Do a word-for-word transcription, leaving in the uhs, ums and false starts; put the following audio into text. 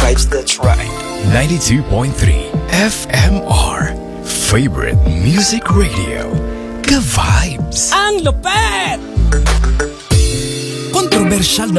vibes, that's right. ninety-two point three F M R, favorite music radio. Ka-vibes! Ang lupet! Kontrobersyal